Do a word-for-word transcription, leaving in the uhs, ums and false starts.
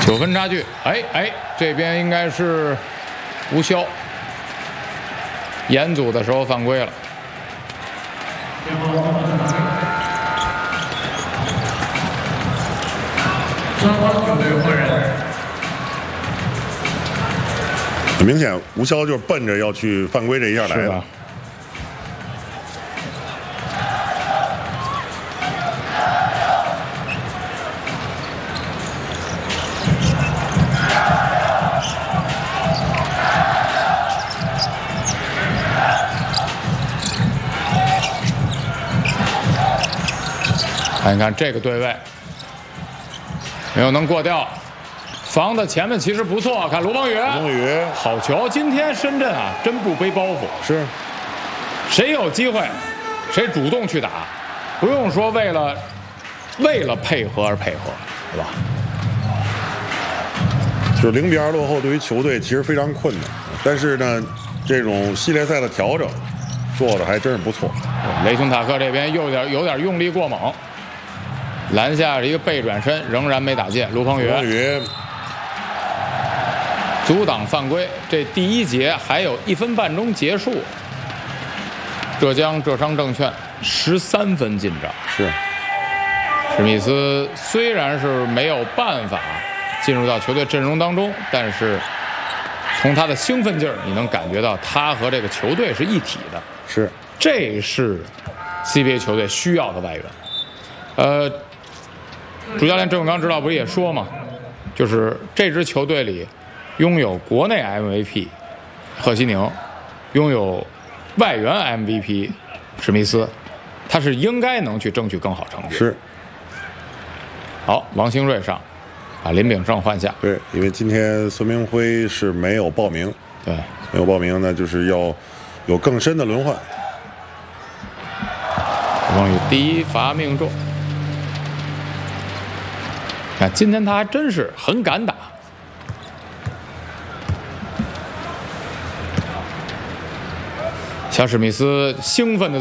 九分差距。哎哎，这边应该是吴潇严组的时候犯规了。 双方球队换人。 很明显，吴潇就是奔着要去犯规这一下来的。 看一看这个对位，没有能过掉，防的前面其实不错。看卢邦宇， 卢邦宇好球！今天深圳啊，真不背包袱， 是， 谁有机会，谁主动去打，不用说为了为了配合而配合，对吧？ 就是零比二落后，对于球队其实非常困难，但是呢，这种系列赛的调整做的还真是不错。 雷霆塔克这边又有点有点用力过猛。 篮下一个背转身，仍然没打进。卢鹏宇， 卢鹏宇阻挡犯规。这第一节还有一分半钟结束。浙江浙商证券十三分进账。 是。 史密斯虽然是没有办法进入到球队阵容当中，但是从他的兴奋劲儿，你能感觉到他和这个球队是一体的。 是。 这是 C B A 球队需要的外援。呃。 主教练郑永刚指导不是也说嘛，就是这支球队里拥有国内 M V P 贺西宁，拥有外援 M V P 史密斯，他是应该能去争取更好成绩。 是。 好，王兴瑞上，把林炳胜换下。 对，因为今天孙明辉是没有报名。 对， 没有报名呢，就是要有更深的轮换。 王宇第一罚命中。 看，今天他还真是很敢打。小史密斯兴奋的。